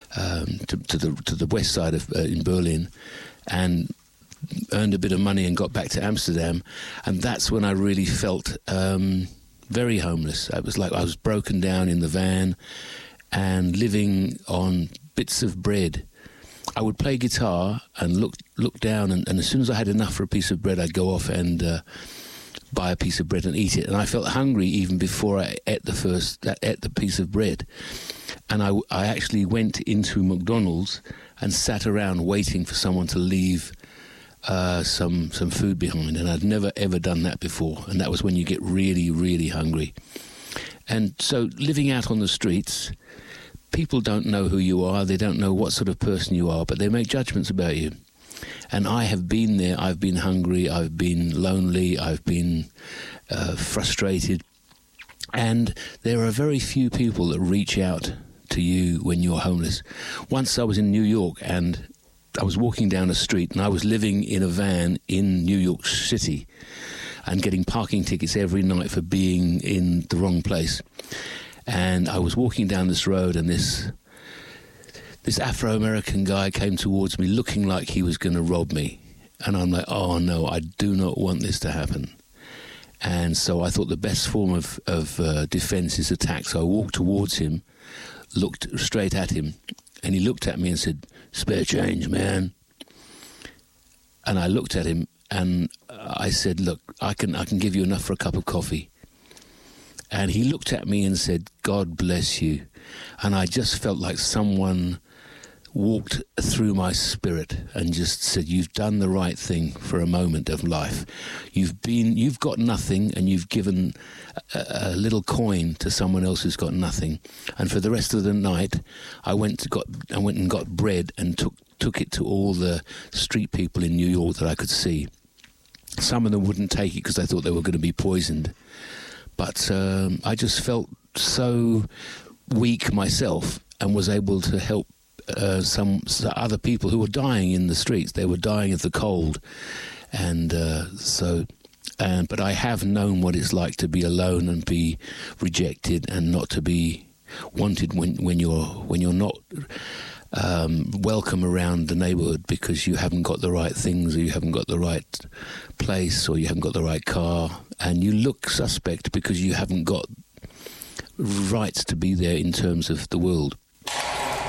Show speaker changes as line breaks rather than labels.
to the west side of in Berlin, and earned a bit of money and got back to Amsterdam, and that's when I really felt very homeless. It was like I was broken down in the van and living on bits of bread. I would play guitar and look down, and as soon as I had enough for a piece of bread, I'd go off and buy a piece of bread and eat it. And I felt hungry even before I ate the piece of bread. And I actually went into McDonald's and sat around waiting for someone to leave some food behind. And I'd never, ever done that before. And that was when you get really, really hungry. And so living out on the streets, people don't know who you are. They don't know what sort of person you are, but they make judgments about you. And I have been there. I've been hungry. I've been lonely. I've been frustrated. And there are very few people that reach out to you when you're homeless. Once I was in New York, and I was walking down a street, and I was living in a van in New York City and getting parking tickets every night for being in the wrong place. And I was walking down this road, and this Afro-American guy came towards me looking like he was going to rob me. And I'm like, oh no, I do not want this to happen. And so I thought the best form of defense is attack. So I walked towards him, looked straight at him, and he looked at me and said, "Spare change, man." And I looked at him and I said, "Look, I can give you enough for a cup of coffee." And he looked at me and said, "God bless you." And I just felt like someone walked through my spirit and just said, "You've done the right thing for a moment of life. You've got nothing, and you've given a little coin to someone else who's got nothing." And for the rest of the night, I went and got bread and took it to all the street people in New York that I could see. Some of them wouldn't take it because they thought they were going to be poisoned. But I just felt so weak myself and was able to help some other people who were dying in the streets. They were dying of the cold. And but I have known what it's like to be alone and be rejected and not to be wanted when you're not welcome around the neighborhood because you haven't got the right things, or you haven't got the right place, or you haven't got the right car, and you look suspect because you haven't got rights to be there in terms of the world.